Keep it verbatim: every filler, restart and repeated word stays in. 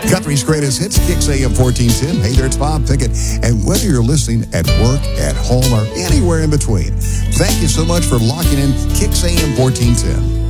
Country's greatest hits, Kicks A M fourteen ten. Hey there, it's Bob Pickett. And whether you're listening at work, at home, or anywhere in between, thank you so much for locking in Kicks A M fourteen ten.